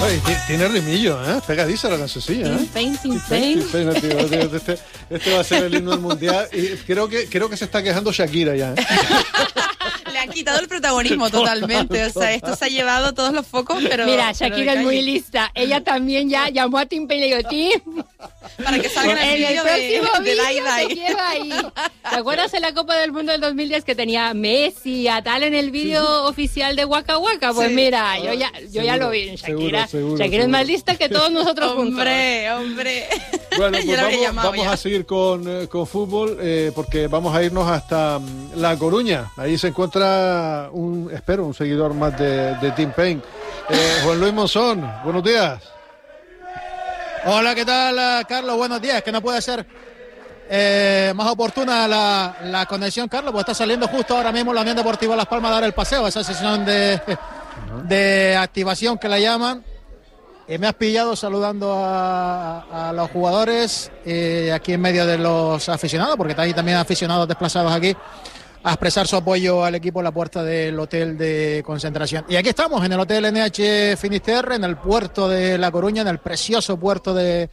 Oye, tiene rimillo, ¿eh? Pegadiza la cancioncilla, ¿eh? Team Pain. Este va a ser el himno del mundial y creo que se está quejando Shakira ya, ¿eh? Le han quitado el protagonismo totalmente. O sea, esto se ha llevado todos los focos, pero... Mira, Shakira es muy lista. Ella también ya llamó a Tim Pain y le dijo, Tim... Para que salga en el vídeo de Dai Dai. ¿Te acuerdas en la Copa del Mundo del 2010 que tenía Messi a tal en el vídeo oficial de Waka Waka? Pues sí. Mira, yo ya lo vi en Shakira. Shakira es más lista que todos nosotros juntos. Hombre. Bueno, pues vamos a seguir con fútbol porque vamos a irnos hasta La Coruña. Ahí se encuentra un seguidor más de Tim Pain. Juan Luis Monzón, buenos días. Hola, ¿qué tal, Carlos? Buenos días. Que no puede ser más oportuna la conexión, Carlos, porque está saliendo justo ahora mismo la Unión Deportiva Las Palmas a dar el paseo, esa sesión de activación que la llaman. Me has pillado saludando a los jugadores aquí en medio de los aficionados, porque hay también aficionados desplazados aquí a expresar su apoyo al equipo en la puerta del hotel de concentración. Y aquí estamos, en el Hotel NH Finisterre, en el puerto de La Coruña, en el precioso puerto de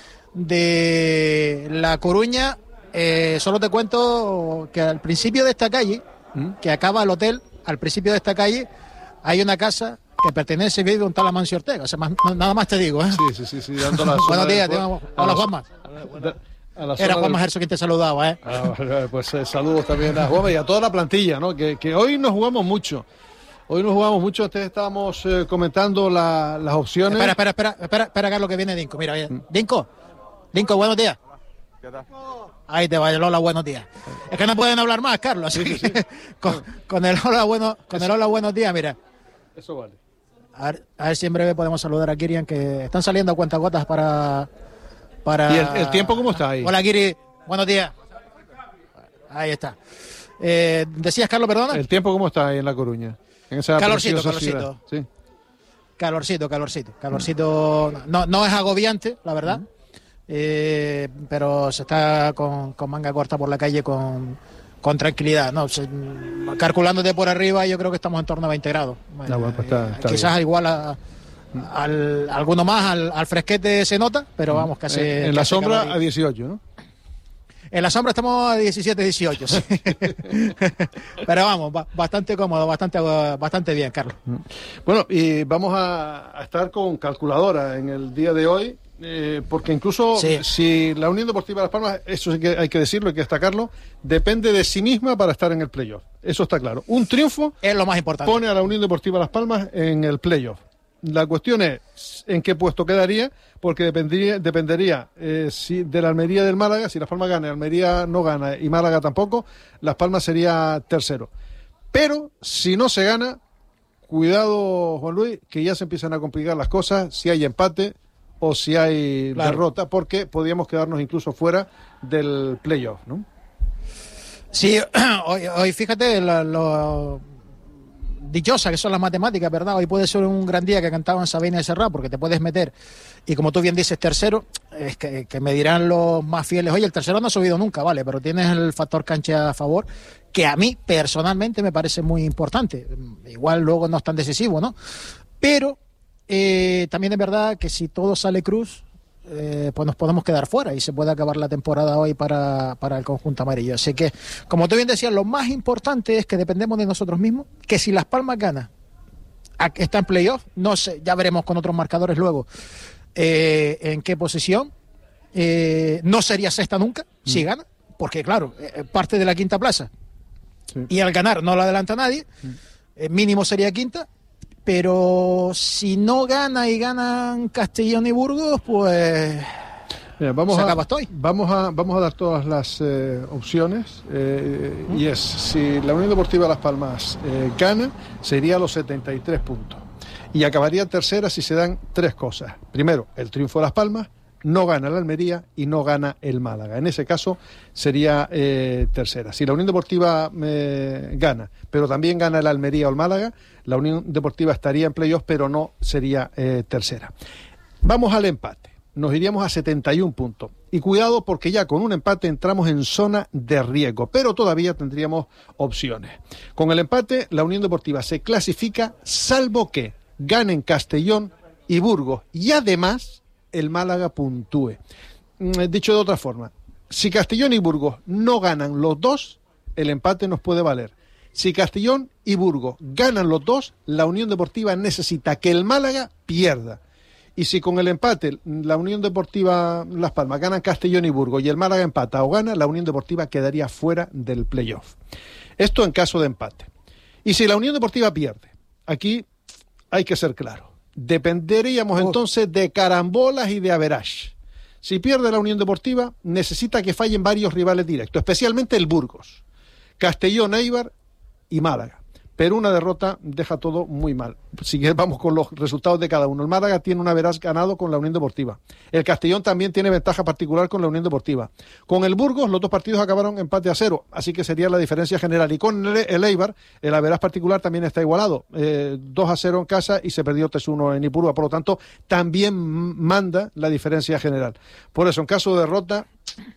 La Coruña. Solo te cuento que al principio de esta calle, que acaba el hotel, al principio de esta calle, hay una casa que pertenece y vive un tal Amancio Ortega. O sea, nada más te digo, ¿eh? Sí, dando la buenos días, hola Juanma. Era Juanma Gerso quien te saludaba, ¿eh? Pues saludos también a Juanma y a toda la plantilla, ¿no? Que hoy nos jugamos mucho. Ustedes estábamos comentando las opciones. Espera, Carlos, que viene Dinko. Mira, Dinko, Buenos días. ¿Qué tal? Ahí te va el hola, buenos días. Es que no pueden hablar más, Carlos. Así sí. Con el hola, buenos días, mira. Eso vale. A ver si en breve podemos saludar a Kirian, que están saliendo a cuentagotas para... ¿Y el tiempo cómo está ahí? Hola, Kiri, buenos días. Ahí está. Decías, Carlos, perdona. ¿El tiempo cómo está ahí en La Coruña? En esa calorcito. Sí. Calorcito. No es agobiante, la verdad. Pero se está con manga corta por la calle con tranquilidad. No, calculándote por arriba, yo creo que estamos en torno a 20 grados. Bueno, pues está quizás bien. Igual alguno más al fresquete se nota, pero vamos, casi en la sombra a 18, ¿no? En la sombra estamos a 17, 18, sí. Pero vamos, bastante cómodo, bastante bien, Carlos. Bueno, y vamos a estar con calculadora en el día de hoy, porque incluso si la Unión Deportiva Las Palmas, eso sí que hay que decirlo, hay que destacarlo, depende de sí misma para estar en el playoff. Eso está claro. Un triunfo es lo más importante. Pone a la Unión Deportiva Las Palmas en el playoff. La cuestión es en qué puesto quedaría, porque dependería si de la Almería y del Málaga. Si Las Palmas gana, Almería no gana y Málaga tampoco, Las Palmas sería tercero. Pero si no se gana, cuidado, Juan Luis, que ya se empiezan a complicar las cosas si hay empate o si hay derrota, porque podríamos quedarnos incluso fuera del playoff, ¿no? Sí, hoy fíjate lo dichosa que son las matemáticas, ¿verdad? Hoy puede ser un gran día que cantaban Sabina y Serrat, porque te puedes meter, y como tú bien dices, tercero, es que me dirán los más fieles, oye, el tercero no ha subido nunca, vale, pero tienes el factor cancha a favor, que a mí personalmente me parece muy importante. Igual luego no es tan decisivo, ¿no? Pero también es verdad que si todo sale cruz, pues nos podemos quedar fuera y se puede acabar la temporada hoy para el conjunto amarillo. Así que, como tú bien decías, lo más importante es que dependemos de nosotros mismos, que si Las Palmas gana, está en playoff, no sé, ya veremos con otros marcadores luego en qué posición. No sería sexta nunca si gana, porque claro, parte de la quinta plaza, y al ganar no la adelanta nadie, mínimo sería quinta. Pero si no gana y ganan Castellón y Burgos, pues mira, vamos a dar todas las opciones y es, si la Unión Deportiva Las Palmas gana, sería los 73 puntos y acabaría tercera si se dan tres cosas. Primero, el triunfo de Las Palmas, no gana la Almería y no gana el Málaga. En ese caso sería tercera. Si la Unión Deportiva gana, pero también gana la Almería o el Málaga, la Unión Deportiva estaría en playoff, pero no sería tercera. Vamos al empate. Nos iríamos a 71 puntos. Y cuidado, porque ya con un empate entramos en zona de riesgo, pero todavía tendríamos opciones. Con el empate, la Unión Deportiva se clasifica, salvo que ganen Castellón y Burgos, y además el Málaga puntúe. Dicho de otra forma, si Castellón y Burgos no ganan los dos, el empate nos puede valer. Si Castellón y Burgos ganan los dos, la Unión Deportiva necesita que el Málaga pierda. Y si con el empate la Unión Deportiva Las Palmas ganan Castellón y Burgos y el Málaga empata o gana, la Unión Deportiva quedaría fuera del playoff. Esto en caso de empate. Y si la Unión Deportiva pierde, aquí hay que ser claro, dependeríamos entonces de carambolas y de average. Si pierde la Unión Deportiva, necesita que fallen varios rivales directos, especialmente el Burgos, Castellón, Eibar y Málaga. Pero una derrota deja todo muy mal. Si quieres, vamos con los resultados de cada uno. El Málaga tiene un average ganado con la Unión Deportiva. El Castellón también tiene ventaja particular con la Unión Deportiva. Con el Burgos, los dos partidos acabaron empate a 0, así que sería la diferencia general. Y con el Eibar, el average particular también está igualado. 2-0 en casa y se perdió 3-1 en Ipurúa. Por lo tanto, también manda la diferencia general. Por eso, en caso de derrota,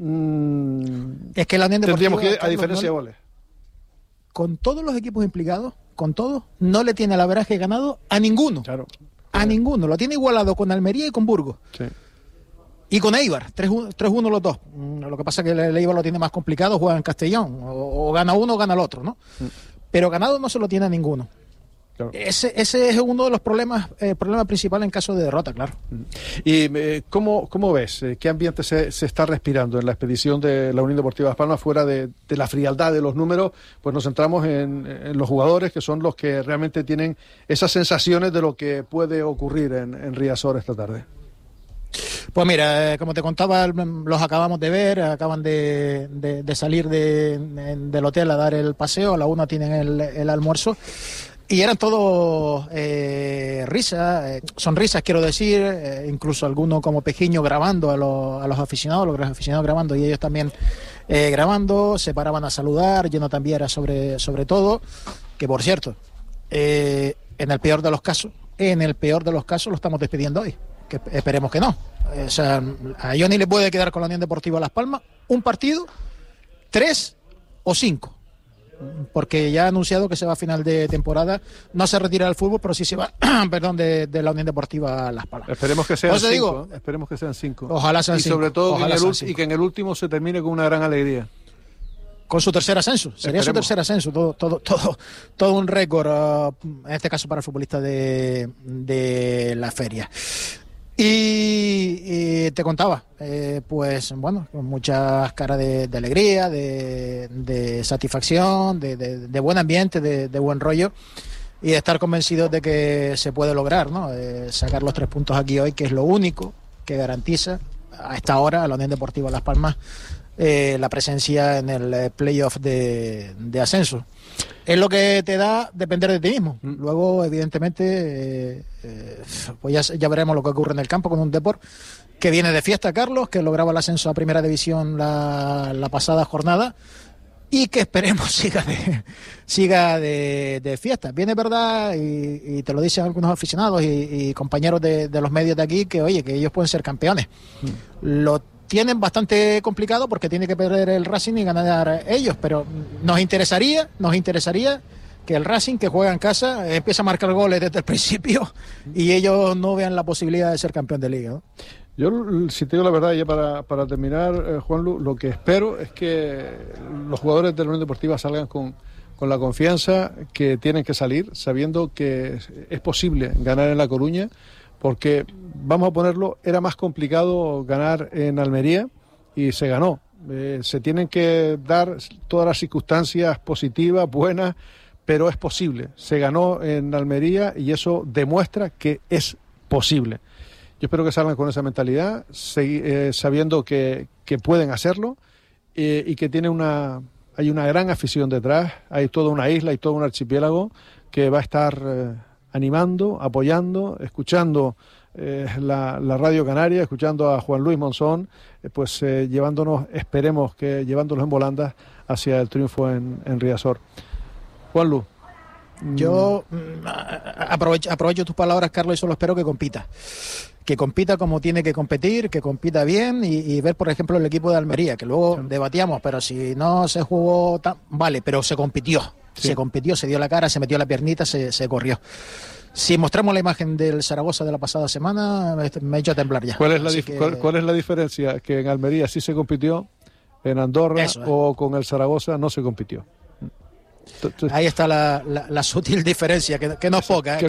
es que la Unión Deportiva, tendríamos que ir a diferencia de goles. Con todos los equipos implicados, con todos, no le tiene el averaje ganado a ninguno. Claro. A ninguno. Lo tiene igualado con Almería y con Burgos. Sí. Y con Eibar, 3-1 los dos. Lo que pasa es que el Eibar lo tiene más complicado, juega en Castellón. O gana uno o gana el otro, ¿no? Pero ganado no se lo tiene a ninguno. Claro. Ese es uno de los problemas principales en caso de derrota, claro. ¿Y cómo ves? ¿Qué ambiente se está respirando en la expedición de la Unión Deportiva Las Palmas? Fuera de la frialdad de los números, pues nos centramos en los jugadores, que son los que realmente tienen esas sensaciones de lo que puede ocurrir en Riazor esta tarde. Pues mira, como te contaba, los acabamos de ver, acaban de salir del hotel a dar el paseo, a la 1 tienen el almuerzo. Y eran todos risas, sonrisas, quiero decir, incluso algunos como Pejiño grabando a los aficionados grabando y ellos también grabando, se paraban a saludar, Jonathan Viera sobre todo, que por cierto, en el peor de los casos lo estamos despidiendo hoy, que esperemos que no. O sea, a Johnny le puede quedar con la Unión Deportiva Las Palmas un partido, 3 o 5. Porque ya ha anunciado que se va a final de temporada, no se retira del fútbol, pero sí se va, de la Unión Deportiva Las Palmas. Esperemos que sean 5. Esperemos que sean 5. Ojalá sean 5. Y sobre todo que en el último se termine con una gran alegría. Con su tercer ascenso, sería su tercer ascenso, todo un récord, en este caso para el futbolista de la feria. Y te contaba, pues bueno, con muchas caras de alegría, de satisfacción, de buen ambiente, de buen rollo, y de estar convencidos de que se puede lograr, ¿no? Sacar los 3 puntos aquí hoy, que es lo único que garantiza a esta hora a la Unión Deportiva Las Palmas la presencia en el playoff de ascenso. Es lo que te da depender de ti mismo. Luego, evidentemente, pues ya veremos lo que ocurre en el campo con un Depor que viene de fiesta, Carlos, que lograba el ascenso a Primera División la pasada jornada y que esperemos siga de fiesta. Viene verdad, y te lo dicen algunos aficionados y compañeros de los medios de aquí, que oye, que ellos pueden ser campeones. Lo tienen bastante complicado porque tiene que perder el Racing y ganar ellos, pero nos interesaría que el Racing, que juega en casa, empiece a marcar goles desde el principio y ellos no vean la posibilidad de ser campeón de liga, ¿no? Yo, si te digo la verdad, ya para terminar, Juanlu, lo que espero es que los jugadores de la Unión Deportiva salgan con la confianza que tienen que salir, sabiendo que es posible ganar en La Coruña, porque, vamos a ponerlo, era más complicado ganar en Almería y se ganó. Se tienen que dar todas las circunstancias positivas, buenas, pero es posible. Se ganó en Almería y eso demuestra que es posible. Yo espero que salgan con esa mentalidad, sabiendo que pueden hacerlo y que hay una gran afición detrás, hay toda una isla, hay todo un archipiélago que va a estar animando, apoyando, escuchando la Radio Canaria, escuchando a Juan Luis Monzón, pues esperemos que llevándonos en volandas hacia el triunfo en Riazor. Juan Luis. Yo aprovecho tus palabras, Carlos, y solo espero que compita como tiene que competir, que compita bien y ver, por ejemplo, el equipo de Almería, que luego debatíamos, pero si no se jugó vale, pero se compitió. Sí. Se compitió, se dio la cara, se metió la piernita, se corrió. Si mostramos la imagen del Zaragoza de la pasada semana, me he hecho a temblar ya. ¿Cuál es la diferencia? Que en Almería sí se compitió, en Andorra o con el Zaragoza no se compitió. Entonces, ahí está la sutil diferencia, que no es poca,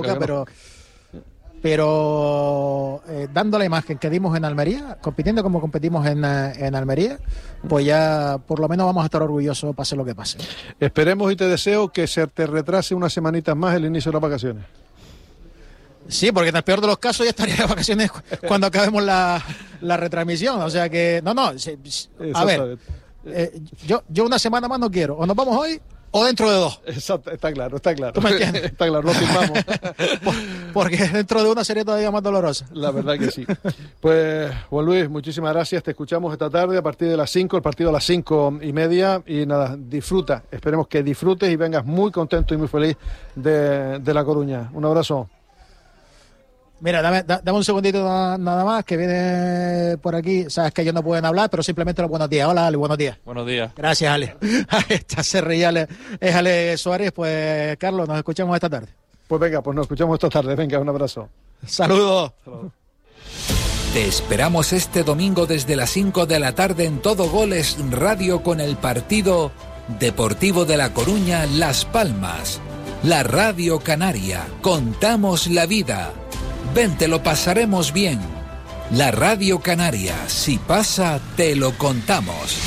pero dando la imagen que dimos en Almería, compitiendo como competimos en Almería, pues ya por lo menos vamos a estar orgullosos, pase lo que pase. Esperemos y te deseo que se te retrase unas semanitas más el inicio de las vacaciones. Sí, porque en el peor de los casos ya estaría de vacaciones cuando acabemos la retransmisión, o sea que a ver, yo una semana más no quiero, o nos vamos hoy o dentro de 2. Exacto, está claro. ¿Tú me entiendes? Está claro, lo firmamos. Porque dentro de una sería todavía más dolorosa. La verdad que sí. Pues, Juan Luis, muchísimas gracias. Te escuchamos esta tarde a partir de las 5, el partido a las 5:30. Y nada, disfruta. Esperemos que disfrutes y vengas muy contento y muy feliz de La Coruña. Un abrazo. Mira, dame un segundito nada más, que viene por aquí. Sabes que ellos no pueden hablar, pero simplemente los buenos días. Hola, Ale, buenos días. Buenos días. Gracias, Ale. Ahí está, se reía Ale. Es Ale Suárez. Pues, Carlos, nos escuchamos esta tarde. Pues venga, pues nos escuchamos esta tarde. Venga, un abrazo. Saludos. Te esperamos este domingo desde las 5 de la tarde en Todo Goles Radio con el partido Deportivo de La Coruña, Las Palmas. La Radio Canaria. Contamos la vida. Ven, te lo pasaremos bien. La Radio Canaria, si pasa, te lo contamos.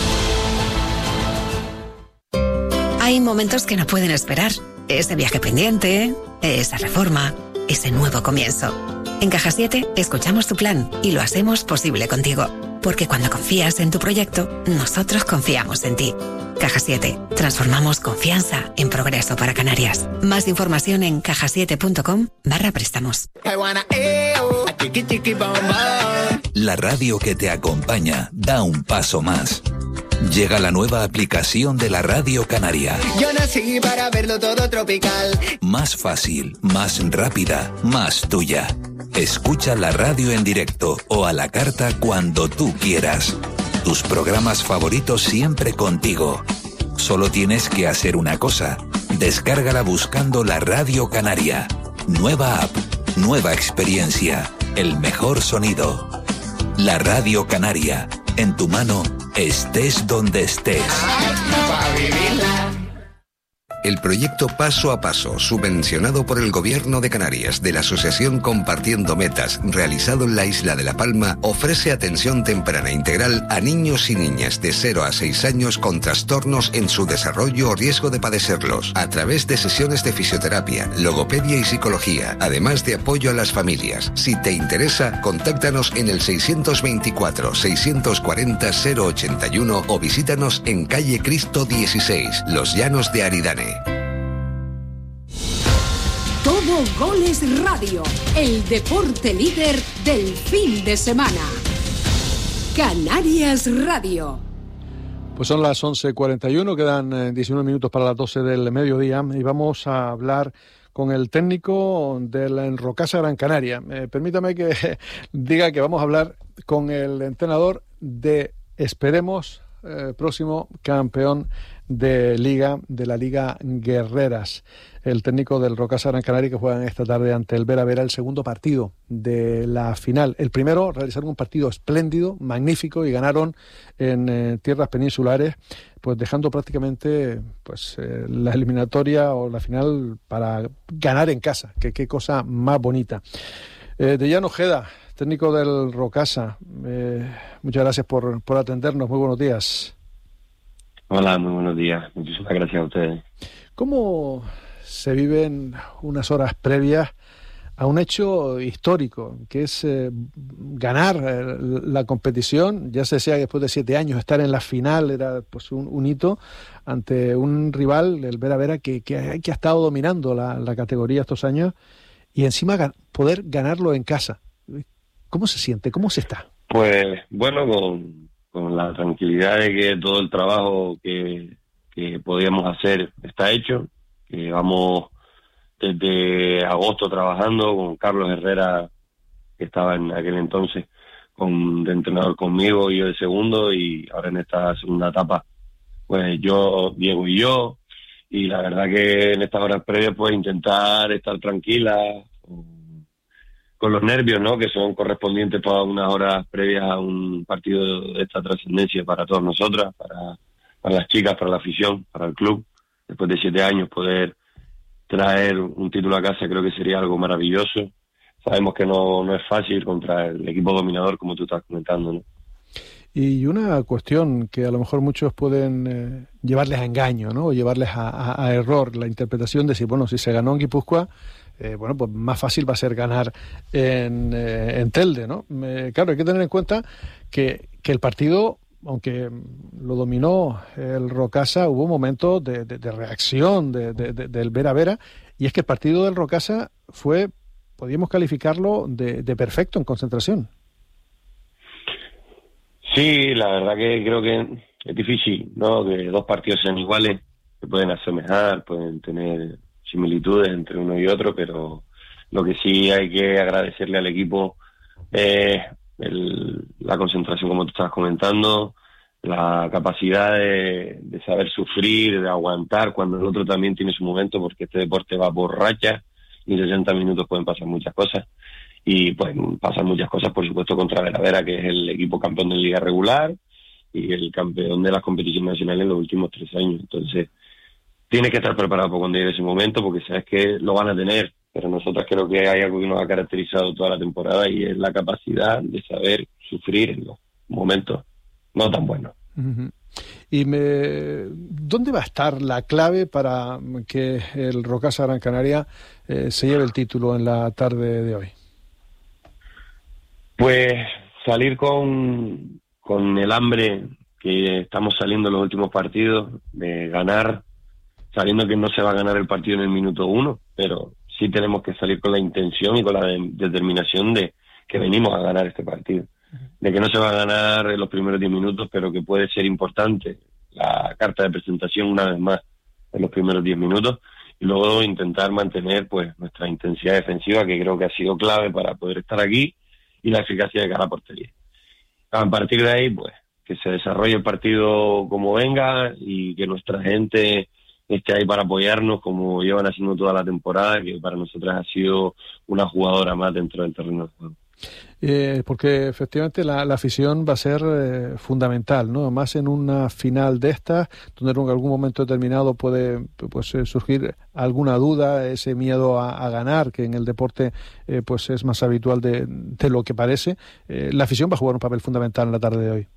Hay momentos que no pueden esperar. Ese viaje pendiente, esa reforma, ese nuevo comienzo. En Caja 7 escuchamos tu plan y lo hacemos posible contigo. Porque cuando confías en tu proyecto, nosotros confiamos en ti. Caja 7. Transformamos confianza en progreso para Canarias. Más información en cajasiete.com/préstamos. La radio que te acompaña da un paso más. Llega la nueva aplicación de la Radio Canaria. Yo nací para verlo todo tropical. Más fácil, más rápida, más tuya. Escucha la radio en directo o a la carta cuando tú quieras. Tus programas favoritos siempre contigo. Solo tienes que hacer una cosa. Descárgala buscando la Radio Canaria. Nueva app, nueva experiencia, el mejor sonido. La Radio Canaria. En tu mano, estés donde estés. El proyecto Paso a Paso, subvencionado por el Gobierno de Canarias de la Asociación Compartiendo Metas, realizado en la isla de La Palma, ofrece atención temprana integral a niños y niñas de 0 a 6 años con trastornos en su desarrollo o riesgo de padecerlos, a través de sesiones de fisioterapia, logopedia y psicología, además de apoyo a las familias. Si te interesa, contáctanos en el 624-640-081 o visítanos en calle Cristo 16, Los Llanos de Aridane. Todo Goles Radio, el deporte líder del fin de semana. Canarias Radio. Pues son las 11:41, quedan 19 minutos para las 12 del mediodía y vamos a hablar con el técnico del Rocasa Gran Canaria. Permítame que diga que vamos a hablar con el entrenador de, esperemos, próximo campeón de la Liga Guerreras, el técnico del Rocasa Gran Canaria, que juegan esta tarde ante el Vera Vera, el segundo partido de la final. El primero realizaron un partido espléndido, magnífico, y ganaron en tierras peninsulares, pues dejando prácticamente la eliminatoria o la final para ganar en casa, que qué cosa más bonita. Deyán Ojeda, técnico del Rocasa, muchas gracias por atendernos, muy buenos días. Hola, muy buenos días. Muchísimas gracias a ustedes. ¿Cómo se viven unas horas previas a un hecho histórico, que es ganar la competición? Ya se decía que después de 7 años estar en la final era pues un hito ante un rival, el Vera Vera, que ha estado dominando la categoría estos años, y encima poder ganarlo en casa. ¿Cómo se siente? ¿Cómo se está? Pues bueno, con la tranquilidad de que todo el trabajo que podíamos hacer está hecho, que vamos desde agosto trabajando con Carlos Herrera, que estaba en aquel entonces de entrenador conmigo, y yo de segundo, y ahora en esta segunda etapa, pues Diego y yo, y la verdad que en estas horas previas pues intentar estar tranquila, con los nervios, ¿no?, que son correspondientes para unas horas previas a un partido de esta trascendencia para todas nosotras, para las chicas, para la afición, para el club. Después de 7 años poder traer un título a casa creo que sería algo maravilloso. Sabemos que no es fácil contra el equipo dominador, como tú estás comentando, ¿no? Y una cuestión que a lo mejor muchos pueden llevarles a engaño, ¿no?, o llevarles a error, la interpretación de si se ganó en Guipúzcoa, pues más fácil va a ser ganar en Telde, ¿no? Claro, hay que tener en cuenta que el partido, aunque lo dominó el Rocasa, hubo momentos de reacción, del vera a vera, y es que el partido del Rocasa podríamos calificarlo de perfecto en concentración. Sí, la verdad que creo que es difícil, ¿no?, que dos partidos sean iguales, que pueden asemejar, pueden tener similitudes entre uno y otro, pero lo que sí hay que agradecerle al equipo es la concentración, como tú estabas comentando, la capacidad de saber sufrir, de aguantar cuando el otro también tiene su momento, porque este deporte va por rachas y en 60 minutos pueden pasar muchas cosas. Y pues pasan muchas cosas, por supuesto, contra Veravera, que es el equipo campeón de liga regular y el campeón de las competiciones nacionales en los últimos 3 años. Entonces, tienes que estar preparado para cuando llegue ese momento, porque sabes que lo van a tener. Pero nosotros creo que hay algo que nos ha caracterizado toda la temporada y es la capacidad de saber sufrir en los momentos no tan buenos. Uh-huh. ¿Dónde va a estar la clave para que el Rocasa Gran Canaria se lleve el título en la tarde de hoy? Pues salir con el hambre que estamos saliendo en los últimos partidos, de ganar, sabiendo que no se va a ganar el partido en el minuto 1, pero sí tenemos que salir con la intención y con la determinación de que venimos a ganar este partido. De que no se va a ganar en los primeros 10 minutos, pero que puede ser importante la carta de presentación una vez más en los primeros 10 minutos, y luego intentar mantener pues nuestra intensidad defensiva, que creo que ha sido clave para poder estar aquí, y la eficacia de cada portería. A partir de ahí, pues, que se desarrolle el partido como venga y que nuestra gente esté ahí para apoyarnos como llevan haciendo toda la temporada, que para nosotras ha sido una jugadora más dentro del terreno de juego. Porque efectivamente la afición va a ser fundamental, ¿no? Más en una final de estas, donde en algún momento determinado puede surgir alguna duda, ese miedo a ganar, que en el deporte pues es más habitual de lo que parece. La afición va a jugar un papel fundamental en la tarde de hoy.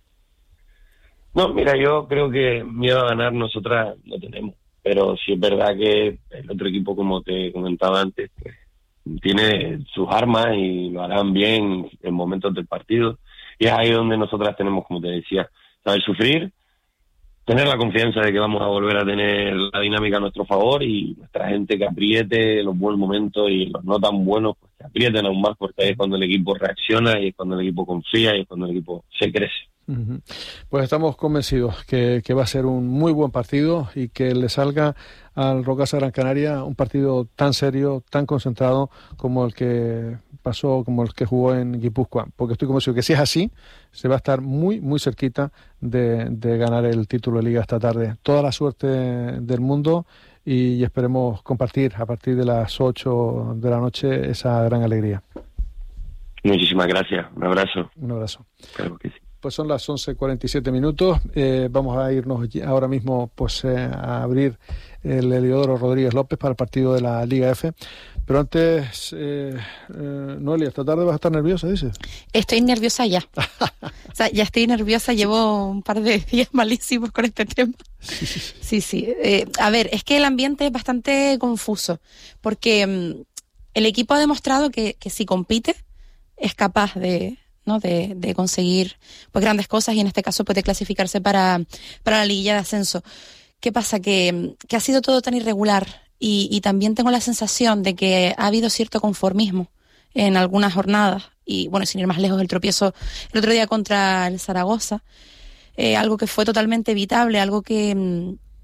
No, mira, yo creo que miedo a ganar nosotras no tenemos, pero sí es verdad que el otro equipo, como te comentaba antes, pues tiene sus armas y lo harán bien en momentos del partido, y es ahí donde nosotras tenemos, como te decía, saber sufrir, tener la confianza de que vamos a volver a tener la dinámica a nuestro favor, y nuestra gente que apriete los buenos momentos y los no tan buenos, pues que aprieten aún más, porque ahí es cuando el equipo reacciona y es cuando el equipo confía y es cuando el equipo se crece. Uh-huh. Pues estamos convencidos que va a ser un muy buen partido y que le salga al Rocasa Gran Canaria un partido tan serio, tan concentrado como el que pasó, como el que jugó en Guipúzcoa, porque estoy convencido que si es así, se va a estar muy muy cerquita de ganar el título de liga esta tarde. Toda la suerte del mundo y esperemos compartir a partir de las 8 de la noche esa gran alegría. Muchísimas gracias, un abrazo. Un abrazo. Claro que sí. Pues son las 11:47 minutos. Vamos a irnos ahora mismo a abrir el Heliodoro Rodríguez López para el partido de la Liga F. Pero antes, Noelia, esta tarde vas a estar nerviosa, dices. Estoy nerviosa ya. O sea, ya estoy nerviosa, llevo un par de días malísimos con este tema. Sí. A ver, es que el ambiente es bastante confuso, porque el equipo ha demostrado que si compite es capaz de conseguir pues grandes cosas, y en este caso puede clasificarse para la liguilla de ascenso. ¿Qué pasa? Que ha sido todo tan irregular, y también tengo la sensación de que ha habido cierto conformismo en algunas jornadas, y bueno, sin ir más lejos, el tropiezo el otro día contra el Zaragoza, algo que fue totalmente evitable, algo que